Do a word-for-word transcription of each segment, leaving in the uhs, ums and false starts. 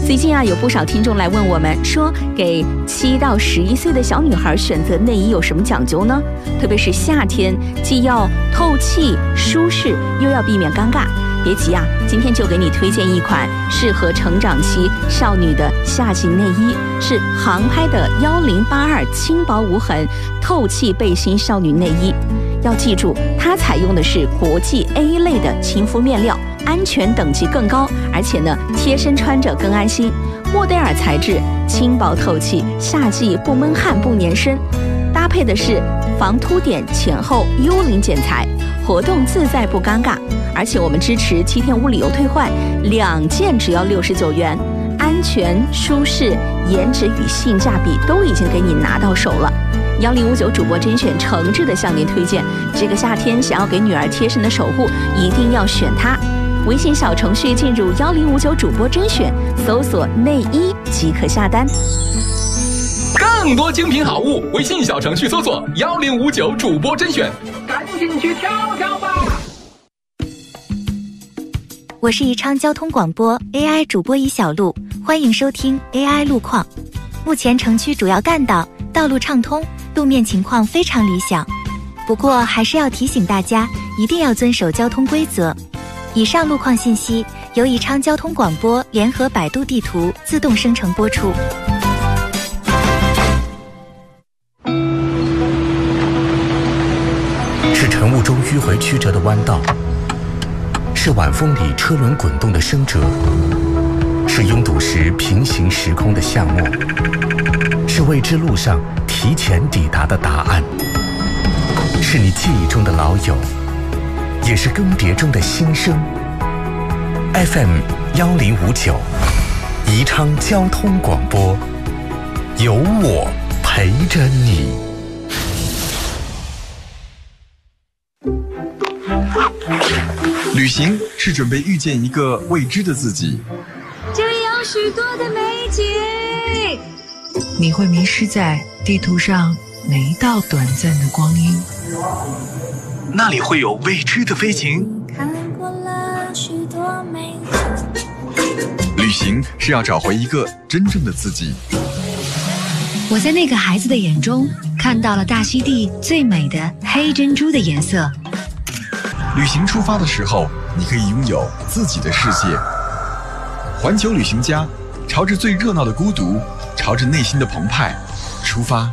最近啊，有不少听众来问我们说，给七到十一岁的小女孩选择内衣有什么讲究呢？特别是夏天，既要透气舒适，又要避免尴尬。别急啊，今天就给你推荐一款适合成长期少女的夏季内衣，是航拍的幺零八二轻薄无痕透气背心少女内衣。要记住，它采用的是国际 A 类的亲肤面料，安全等级更高，而且呢，贴身穿着更安心。莫代尔材质，轻薄透气，夏季不闷汗不粘身。搭配的是防凸点前后幽灵剪裁，活动自在不尴尬。而且我们支持七天无理由退换，两件只要六十九元，安全、舒适、颜值与性价比都已经给你拿到手了。幺零五九主播甄选诚挚的向您推荐，这个夏天想要给女儿贴身的守护，一定要选它。微信小程序进入幺零五九主播甄选，搜索内衣即可下单。 更多精品好物，微信小程序搜索幺零五九主播甄选，赶紧去挑挑吧。 我是宜昌交通广播 A I 主播宜小璐，欢迎收听 A I 路况。目前城区主要干道道路畅通，路面情况非常理想，不过还是要提醒大家一定要遵守交通规则。以上路况信息由宜昌交通广播联合百度地图自动生成播出。 是晨雾中迂回曲折的弯道，是晚风里车轮滚动的声折，是拥堵时平行时空的夏末，是未知路上提前抵达的答案，是你记忆中的老友，也是更迭中的新生。 F M 幺零五九，宜昌交通广播，有我陪着你。 旅行是准备遇见一个未知的自己， 这里有许多的美景， 你会迷失在地图上每一道短暂的光阴。 那里会有未知的飞行。 看过了许多美景。 旅行是要找回一个真正的自己。 我在那个孩子的眼中看到了大溪地最美的黑珍珠的颜色。 旅行出发的时候，你可以拥有自己的世界。环球旅行家，朝着最热闹的孤独，朝着内心的澎湃出发。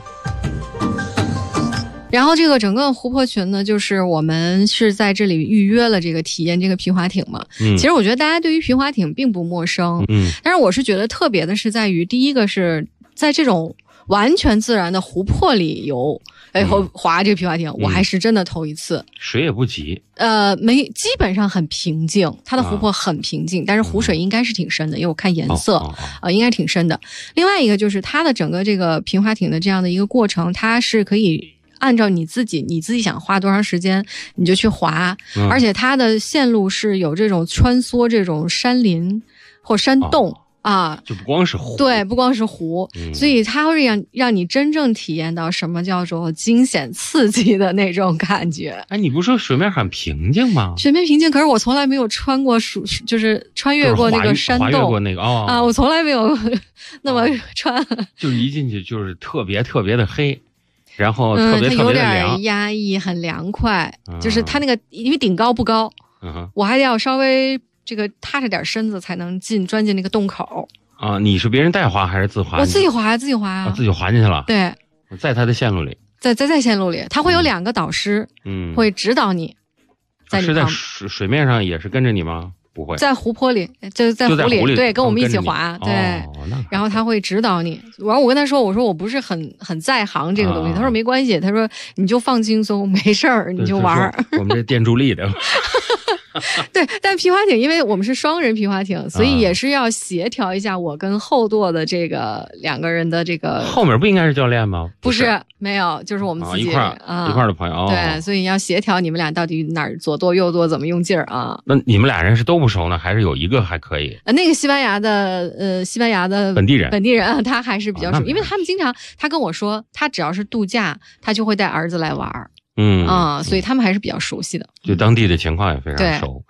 然后这个整个湖泊群呢，就是我们是在这里预约了这个体验这个皮划艇嘛。嗯，其实我觉得大家对于皮划艇并不陌生。嗯，但是我是觉得特别的是在于，第一个是在这种完全自然的湖泊里游。哎，和划这个皮划艇、嗯，我还是真的头一次。 水也不急， 呃，没，基本上很平静，它的湖泊很平静，啊、但是湖水应该是挺深的，因为我看颜色，啊、哦呃，应该挺深的。另外一个就是它的整个这个皮划艇的这样的一个过程，它是可以按照你自己，你自己想花多长时间，你就去划，嗯、而且它的线路是有这种穿梭这种山林或山洞。哦啊， 就不光是湖， 对，不光是湖，嗯、所以它会让让你真正体验到什么叫做惊险刺激的那种感觉。 哎，你不是说水面很平静吗？ 水面平静，可是我从来没有穿过水，就是穿越过那个山洞， 滑越过那个哦啊，我从来没有那么穿。哦、 就是一进去就是特别特别的黑，然后特别特别的凉， 嗯、有点压抑，很凉快。嗯、就是它那个，因为顶高不高，嗯、我还要稍微。这个踏着点身子才能进钻进那个洞口啊！你是别人带滑还是自滑？ 我自己滑，自己滑啊！ 自己滑进去了。 对， 在他的线路里， 在在在线路里，他会有两个导师，嗯，会指导你。在你是在水水面上也是跟着你吗？不会， 在湖泊里，就在湖里， 就在湖里对，跟我们一起滑，对。 哦、 然后他会指导你。然后我跟他说，我说我不是很很在行这个东西，啊、他说没关系，他说你就放轻松，没事儿，你就玩。 我们这电助力的。 对，但皮划艇因为我们是双人皮划艇，所以也是要协调一下我跟后座的这个两个人的这个。 后面不应该是教练吗？ 不是，不是没有，就是我们自己、 啊、一块儿、 啊、 一块儿的朋友。 对，所以要协调你们俩到底哪儿左舵右舵怎么用劲儿啊？ 那你们俩人是都不熟呢，还是有一个还可以？ 呃，那个西班牙的呃，西班牙的本地人， 本地人他还是比较熟，啊、因为他们经常他跟我说，他只要是度假，他就会带儿子来玩。嗯啊、嗯，所以他们还是比较熟悉的， 对当地的情况也非常熟。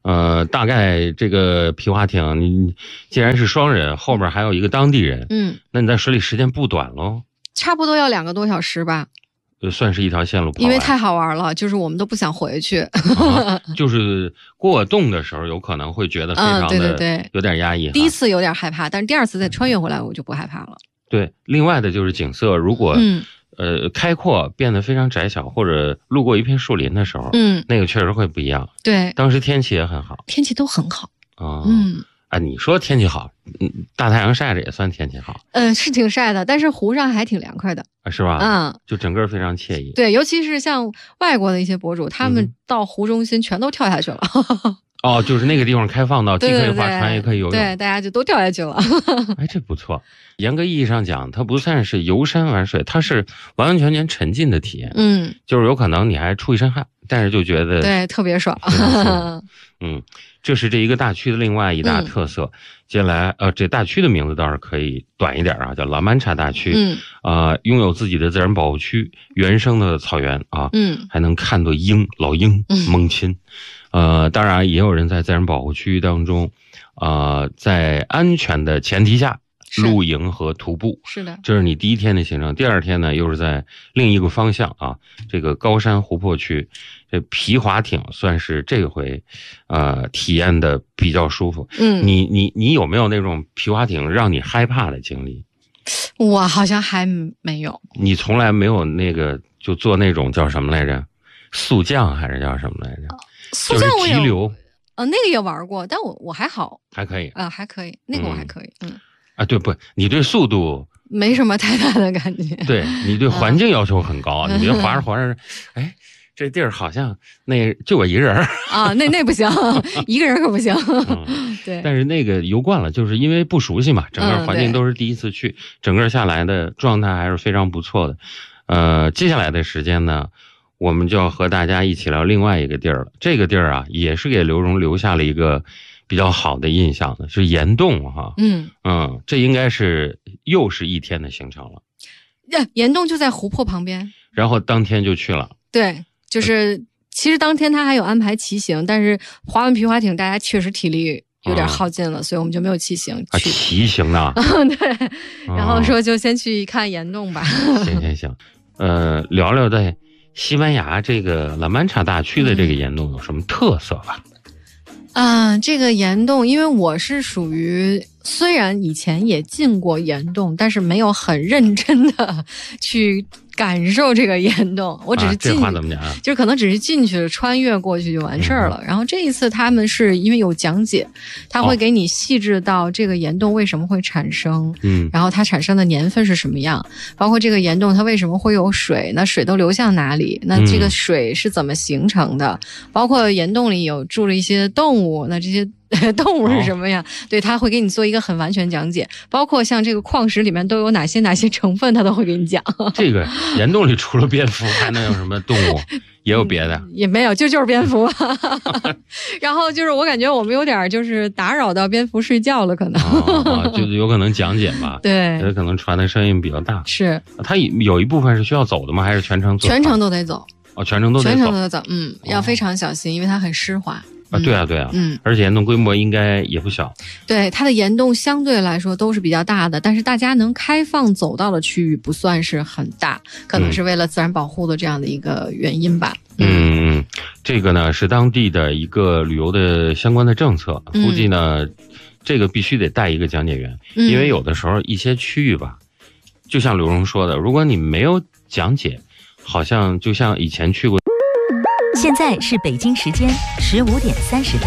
呃，大概这个皮划艇，你既然是双人，后边还有一个当地人， 嗯， 那你在水里时间不短喽， 差不多要两个多小时吧。 算是一条线路跑完， 因为太好玩了，就是我们都不想回去。 啊、就是过洞的时候，有可能会觉得非常的、嗯、对对对有点压抑。 第一次有点害怕，但是第二次再穿越回来，我就不害怕了。 对，另外的就是景色，如果、嗯、呃开阔变得非常窄小，或者路过一片树林的时候，嗯，那个确实会不一样。 对， 当时天气也很好， 天气都很好啊。嗯。啊，你说天气好，嗯，大太阳晒着也算天气好。 嗯、呃，是挺晒的，但是湖上还挺凉快的， 啊、是吧？ 嗯， 就整个非常惬意。 对，尤其是像外国的一些博主，他们到湖中心全都跳下去了。嗯、 哦，就是那个地方开放到既可以划船也可以游泳， 对，大家就都掉下去了。 哎，这不错。严格意义上讲，它不算是游山玩水，它是完完全全沉浸的体验。嗯，就是有可能你还出一身汗，但是就觉得对特别爽。 嗯。这是这一个大区的另外一大特色。嗯、接下来，呃，这大区的名字倒是可以短一点啊，叫拉曼查大区。嗯，啊、呃，拥有自己的自然保护区、原生的草原啊，嗯，还能看到鹰、老鹰、猛禽。嗯、呃，当然也有人在自然保护区当中，呃，在安全的前提下露营和徒步。 是的， 这是你第一天的行程。第二天呢，又是在另一个方向啊，这个高山湖泊区。这皮划艇算是这回，呃，体验的比较舒服。嗯，你你你有没有那种皮划艇让你害怕的经历？ 我好像还没有。 你从来没有那个就做那种叫什么来着？速降还是叫什么来着？ 速降我有。急流。 呃，那个也玩过，但我我还好。 还可以。 啊、呃，还可以，那个我还可以。嗯。嗯啊，对不？你对速度没什么太大的感觉。 对你对环境要求很高，嗯、你别划着划着，哎。这地儿好像那就我一个人啊，那那不行，一个人可不行。嗯、对， 但是那个游惯了，就是因为不熟悉嘛，整个环境都是第一次去，嗯、整个下来的状态还是非常不错的。呃，接下来的时间呢，我们就要和大家一起聊另外一个地儿了。这个地儿啊，也是给刘荣留下了一个比较好的印象的，是岩洞哈。嗯嗯，这应该是又是一天的行程了。 岩洞就在湖泊旁边， 然后当天就去了。 对。就是，其实当天他还有安排骑行，但是划完皮划艇，大家确实体力有点耗尽了，嗯、所以我们就没有骑行去。 啊，骑行呢？ 对，然后说就先去看岩洞吧。 行行行，呃，聊聊在西班牙这个拉曼查大区的这个岩洞有什么特色吧？ 啊、呃，这个岩洞，因为我是属于虽然以前也进过岩洞，但是没有很认真的去感受这个岩洞，我只是进去、啊、 这话怎么讲啊？ 就是可能只是进去了，穿越过去就完事儿了。嗯、然后这一次他们是因为有讲解，他会给你细致到这个岩洞为什么会产生，嗯，然后它产生的年份是什么样，包括这个岩洞它为什么会有水，那水都流向哪里，那这个水是怎么形成的，嗯、包括岩洞里有住了一些动物，那这些。动物是什么呀？哦、对，他会给你做一个很完全讲解，包括像这个矿石里面都有哪些哪些成分，他都会给你讲。 这个岩洞里除了蝙蝠，还能有什么动物？也有别的？ 嗯、也没有，就就是蝙蝠。然后就是我感觉我们有点就是打扰到蝙蝠睡觉了，可能。 哦、就是有可能讲解吧。 对， 可能传的声音比较大。 是。 它有一部分是需要走的吗？还是全程走？ 全程都得走。 哦，全程都得走。 全程都得走，嗯，要非常小心，因为它很湿滑。 啊，对啊，对啊，嗯，而且岩洞规模应该也不小。 对，它的岩洞相对来说都是比较大的，但是大家能开放走到的区域不算是很大，可能是为了自然保护的这样的一个原因吧。 嗯，嗯这个呢是当地的一个旅游的相关的政策，估计呢、嗯、这个必须得带一个讲解员，嗯、因为有的时候一些区域吧，就像刘荣说的，如果你没有讲解，好像就像以前去过。 现在是北京时间十五点三十分。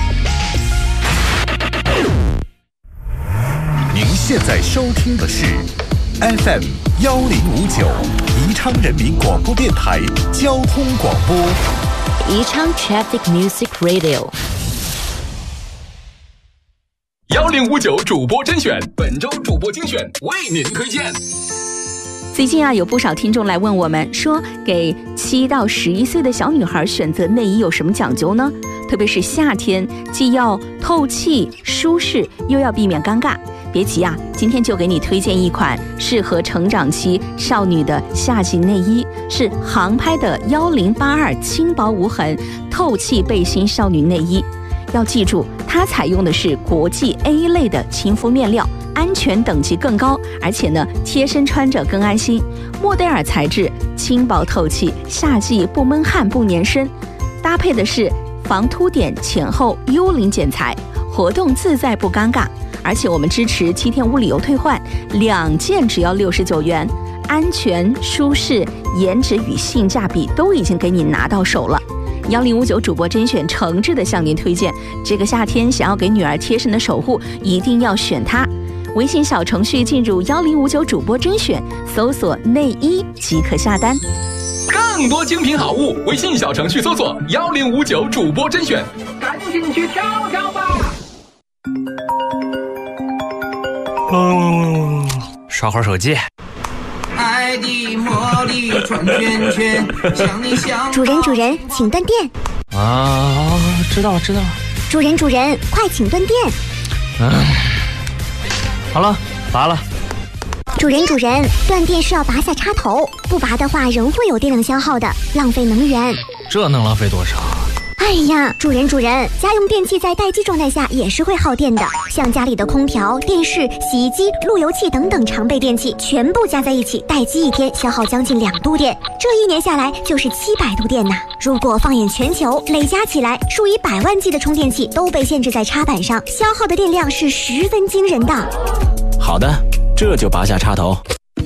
您现在收听的是 F M 幺零五九宜昌人民广播电台交通广播。 宜昌 Traffic Music Radio。 幺零五九主播甄选，本周主播精选为您推荐。 最近啊，有不少听众来问我们说，给七到十一岁的小女孩选择内衣有什么讲究呢？特别是夏天，既要透气舒适，又要避免尴尬。别急啊，今天就给你推荐一款适合成长期少女的夏季内衣，是航拍的幺零八二轻薄无痕透气背心少女内衣。 要记住，它采用的是国际 A 类的亲肤面料，安全等级更高，而且呢，贴身穿着更安心。莫代尔材质轻薄透气，夏季不闷汗不粘身，搭配的是防凸点前后幽灵剪裁，活动自在不尴尬。而且我们支持七天无理由退换，两件只要六十九元，安全、舒适、颜值与性价比都已经给你拿到手了。幺零五九主播甄选诚挚的向您推荐，这个夏天想要给女儿贴身的守护，一定要选它。微信小程序进入幺零五九主播甄选，搜索内衣即可下单。 更多精品好物，微信小程序搜索幺零五九主播甄选，赶紧去挑挑吧。 嗯，刷会儿手机。 爱的魔力转圈圈，想你想。 主人，主人，请断电。 啊，知道了，知道了。 主人，主人，快请断电。 嗯，好了，拔了。 主人，主人，断电是要拔下插头，不拔的话仍会有电量消耗的，浪费能源。 这能浪费多少？ 哎呀，主人主人，家用电器在待机状态下也是会耗电的，像家里的空调、电视、洗衣机、路由器等等常备电器，全部加在一起，待机一天消耗将近两度电，这一年下来就是七百度电呐。如果放眼全球，累加起来，数以百万计的充电器都被限制在插板上，消耗的电量是十分惊人的。 好的，这就拔下插头。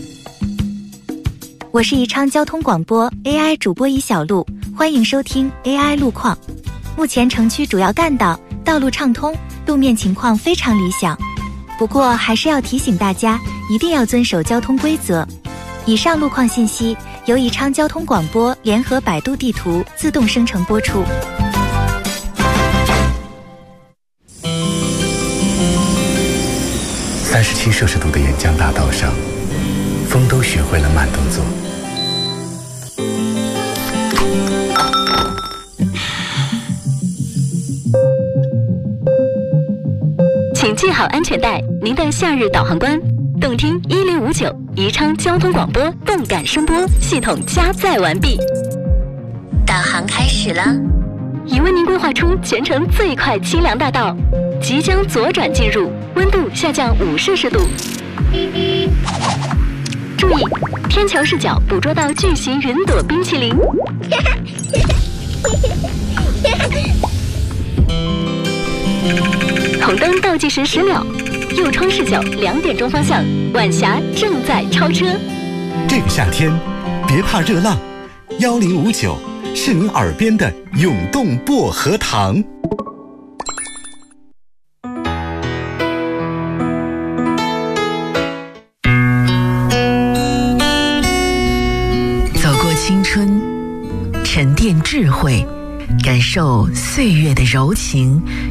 我是宜昌交通广播 A I 主播乙小璐，欢迎收听 A I 路况。目前城区主要干道道路畅通，路面情况非常理想。不过还是要提醒大家，一定要遵守交通规则。以上路况信息由宜昌交通广播联合百度地图自动生成播出。 三十七摄氏度的沿江大道上，风都学会了慢动作。 请系好安全带，您的夏日导航官，动听一零五九宜昌交通广播动感声波系统加载完毕，导航开始了，已为您规划出全程最快清凉大道，即将左转进入，温度下降五摄氏度。注意，天桥视角捕捉到巨型云朵冰淇淋。红灯倒计时十秒，右窗视角两点钟方向，晚霞正在超车。 这个夏天，别怕热浪，幺零五九是您耳边的涌动薄荷糖。 走过青春，沉淀智慧，感受岁月的柔情